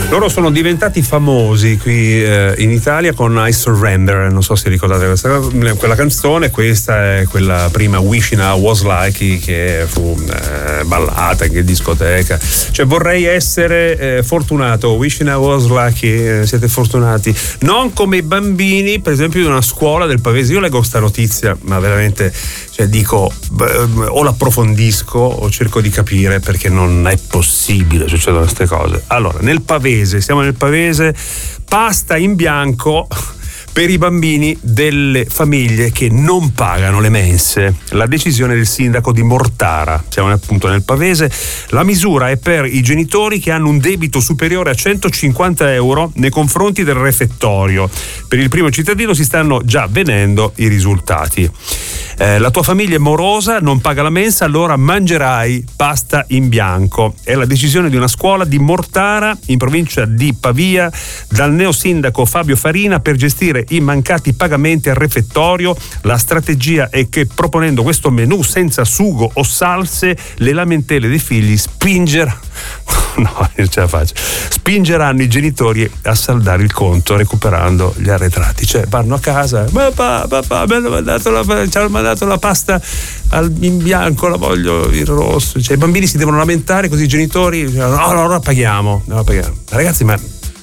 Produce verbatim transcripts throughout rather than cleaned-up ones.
Loro sono diventati famosi qui eh, in Italia con I Surrender, non so se ricordate questa, quella canzone. Questa è quella prima, Wishing I Was Like, che fu eh, ballata anche in discoteca. Cioè vorrei essere eh, fortunato, Wishing I Was Lucky, eh, siete fortunati. Non come i bambini, per esempio, di una scuola del Pavese. Io leggo sta notizia, ma veramente, cioè dico, o l'approfondisco o cerco di capire, perché non è possibile succedono queste cose. Allora, nel Pavese, siamo nel Pavese, pasta in bianco per i bambini delle famiglie che non pagano le mense. La decisione del sindaco di Mortara, siamo appunto nel Pavese. La misura è per i genitori che hanno un debito superiore a centocinquanta euro nei confronti del refettorio. Per il primo cittadino si stanno già vedendo i risultati. Eh, la tua famiglia è morosa, non paga la mensa, allora mangerai pasta in bianco. È la decisione di una scuola di Mortara, in provincia di Pavia, dal neosindaco Fabio Farina, per gestire i mancati pagamenti al refettorio. La strategia è che, proponendo questo menù senza sugo o salse, le lamentele dei figli spingeranno no, non ce la faccio spingeranno i genitori a saldare il conto recuperando gli arretrati. Cioè vanno a casa, papà, papà, mi hanno mandato la, ci hanno mandato la pasta al, in bianco, la voglio in rosso. Cioè i bambini si devono lamentare, così i genitori no, no, no, no paghiamo, no, paghiamo. Ragazzi, ma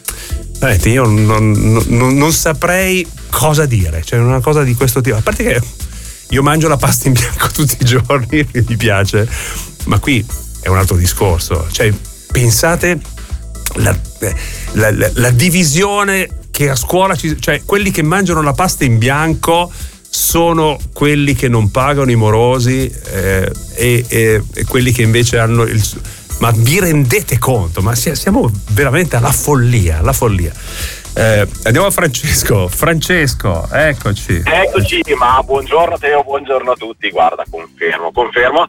io non, non, non saprei cosa dire, cioè una cosa di questo tipo. A parte che io mangio la pasta in bianco tutti i giorni, mi piace, ma qui è un altro discorso. Cioè pensate la, la, la, la divisione che a scuola ci, cioè quelli che mangiano la pasta in bianco sono quelli che non pagano, i morosi, eh, e, e, e quelli che invece hanno il. Ma vi rendete conto? Ma siamo veramente alla follia, alla follia. Eh, andiamo a Francesco. Francesco, eccoci. Eccoci, ma buongiorno Teo, buongiorno a tutti. Guarda, confermo, confermo,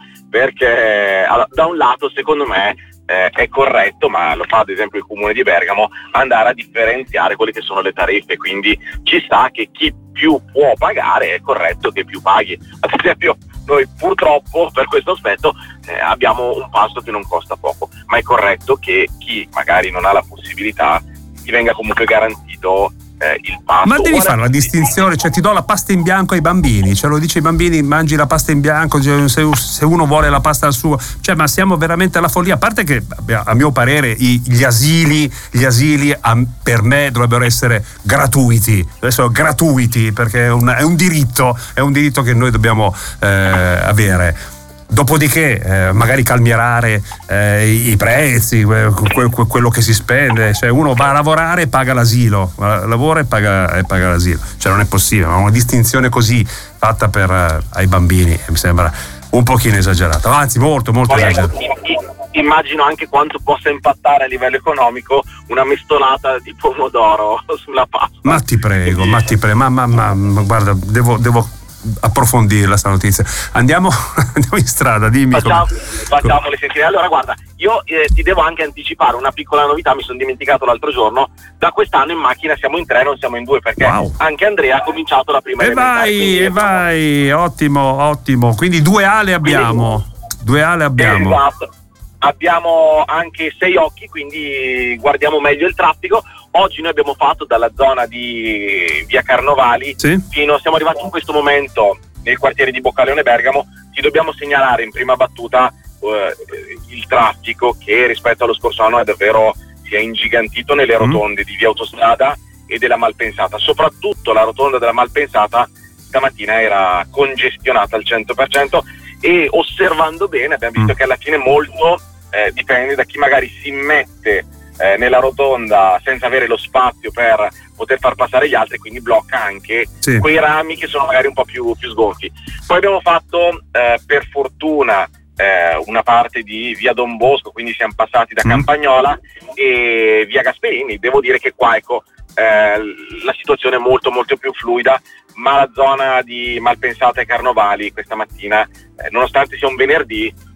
perché allora, da un lato secondo me eh, è corretto, ma lo fa ad esempio il comune di Bergamo, andare a differenziare quelle che sono le tariffe, quindi ci sta che chi più può pagare è corretto che più paghi. Ad esempio noi purtroppo per questo aspetto eh, abbiamo un pasto che non costa poco, ma è corretto che chi magari non ha la possibilità gli venga comunque garantito eh, il pasto. Ma devi fare la distinzione, cioè ti do la pasta in bianco ai bambini, cioè lo dice ai bambini, mangi la pasta in bianco, se, se uno vuole la pasta al suo, cioè ma siamo veramente alla follia. A parte che a mio parere i, gli asili gli asili a, per me dovrebbero essere gratuiti, adesso gratuiti, perché è un, è un diritto è un diritto che noi dobbiamo eh, avere. Dopodiché eh, magari calmierare eh, i prezzi, que, que, que, quello che si spende, cioè uno va a lavorare e paga l'asilo, lavora e paga, e paga l'asilo, cioè non è possibile, ma una distinzione così fatta per eh, ai bambini mi sembra un pochino esagerata, anzi molto molto Poi, esagerata. Immagino anche quanto possa impattare a livello economico una mestolata di pomodoro sulla pasta. Ma ti prego, ma ti prego, ma, ma, ma, ma guarda, devo, devo approfondirla sta notizia. Andiamo, andiamo in strada, dimmi. Facciamo, facciamole sentire. Allora guarda, io eh, ti devo anche anticipare una piccola novità, mi sono dimenticato l'altro giorno. Da quest'anno in macchina siamo in tre, non siamo in due, perché wow. Anche Andrea ha cominciato la prima e elementare. vai, e vai, ottimo, ottimo. Quindi due ale abbiamo. Quindi, due ale abbiamo. Esatto. Abbiamo anche sei occhi, quindi guardiamo meglio il traffico. Oggi noi abbiamo fatto dalla zona di via Carnovali sì. fino, siamo arrivati in questo momento nel quartiere di Boccaleone Bergamo. Ti dobbiamo segnalare in prima battuta eh, il traffico che rispetto allo scorso anno è davvero, si è ingigantito nelle rotonde mm. di via Autostrada e della Malpensata. Soprattutto la rotonda della Malpensata stamattina era congestionata al cento per cento e osservando bene abbiamo visto mm. che alla fine molto eh, dipende da chi magari si mette Eh, nella rotonda senza avere lo spazio per poter far passare gli altri, quindi blocca anche sì. quei rami che sono magari un po' più, più sgonfi. Poi abbiamo fatto eh, per fortuna eh, una parte di via Don Bosco, quindi siamo passati da mm. Campagnola e via Gasperini. Devo dire che qua ecco eh, la situazione è molto molto più fluida, ma la zona di Malpensata e Carnovali questa mattina eh, nonostante sia un venerdì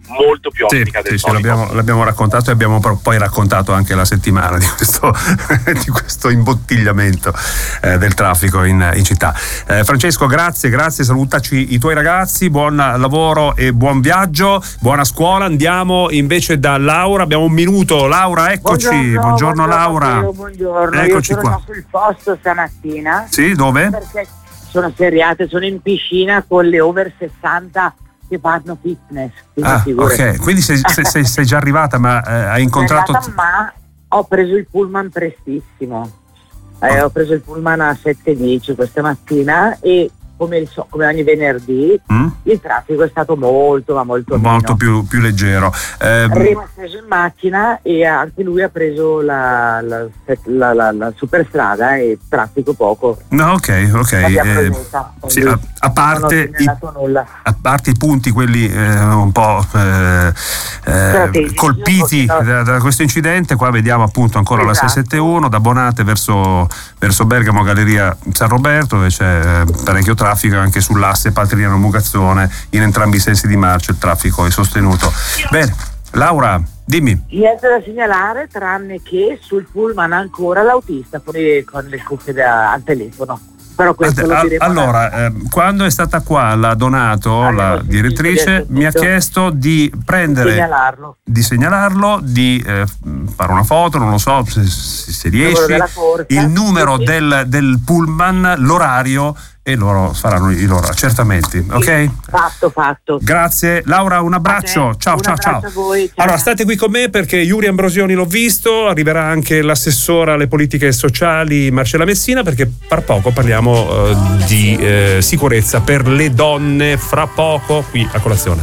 molto più ottica sì, del sì, solito. Sì, l'abbiamo, l'abbiamo raccontato e abbiamo poi raccontato anche la settimana di questo, di questo imbottigliamento eh, del traffico in, in città. Eh, Francesco, grazie, grazie, salutaci i tuoi ragazzi, buon lavoro e buon viaggio, buona scuola. Andiamo invece da Laura, abbiamo un minuto. Laura, eccoci. Buongiorno, buongiorno, buongiorno Laura. Matteo, buongiorno, eccoci io sono qua. sul posto stamattina. Sì, dove? Perché sono seriate, sono in piscina con le over sessanta che fanno fitness. Ah, ok, quindi sei, sei, sei, sei già arrivata, ma eh, hai incontrato... Arrivata, ma ho preso il pullman prestissimo. Eh, oh. Ho preso il pullman a sette e dieci questa mattina e come, il so, come ogni venerdì mm? il traffico è stato molto ma molto molto meno. più, più leggero. Eh, Remo è sceso in macchina e anche lui ha preso la, la, la, la, la superstrada e traffico poco. No, ok, ok. Eh, sì, a, a, parte i, a parte i punti quelli eh, un po' eh, eh, colpiti da, da questo incidente, qua vediamo appunto ancora esatto. la sei sette uno da Bonate verso, verso Bergamo, Galleria San Roberto, dove c'è eh, parecchio traffico anche sull'asse Paltriano Mugazzone, in entrambi i sensi di marcia il traffico è sostenuto. Bene, Laura, dimmi. Niente da segnalare tranne che sul pullman ancora l'autista fuori con le cuffie da, al telefono. Però questo lo diremo. Allora, eh, quando è stata qua la Donato, ah, la direttrice, mi ha chiesto di prendere, segnalarlo. di segnalarlo, di eh, fare una foto, non lo so se, se riesci, il numero sì. del, del pullman, l'orario, e loro faranno i loro accertamenti, ok? Sì, fatto, fatto. Grazie Laura, un abbraccio, okay. ciao, un ciao, abbraccio ciao. A voi, ciao. Allora, state qui con me perché Yuri Ambrosioni l'ho visto, arriverà anche l'assessora alle politiche sociali Marcella Messina, perché tra poco parliamo uh, di eh, sicurezza per le donne, fra poco qui a colazione.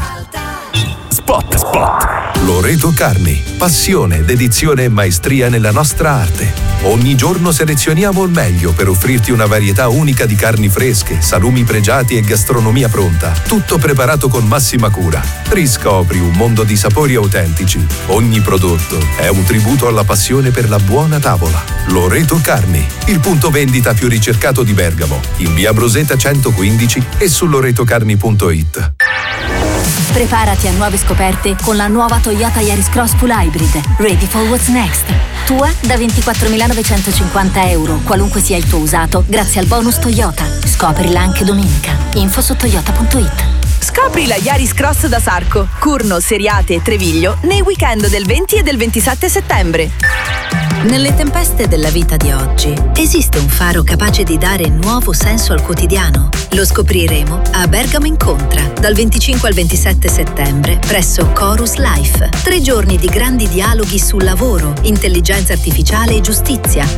Spot, spot. Loreto Carni, passione, dedizione e maestria nella nostra arte. Ogni giorno selezioniamo il meglio per offrirti una varietà unica di carni fresche, salumi pregiati e gastronomia pronta. Tutto preparato con massima cura. Riscopri un mondo di sapori autentici. Ogni prodotto è un tributo alla passione per la buona tavola. Loreto Carni, il punto vendita più ricercato di Bergamo, in via Broseta centoquindici e su loretocarni punto it. Preparati a nuove scoperte con la nuova Toyota Yaris Cross Full Hybrid, ready for what's next. Tua da ventiquattromilanovecentocinquanta euro, qualunque sia il tuo usato, grazie al bonus Toyota. Scoprila anche domenica. Info su toyota punto it. Scopri la Yaris Cross da Sarco, Curno, Seriate e Treviglio nei weekend del venti e del ventisette settembre. Nelle tempeste della vita di oggi esiste un faro capace di dare nuovo senso al quotidiano? Lo scopriremo a Bergamo Incontra dal venticinque al ventisette settembre presso Chorus Life. Tre giorni di grandi dialoghi su lavoro, intelligenza artificiale e giustizia,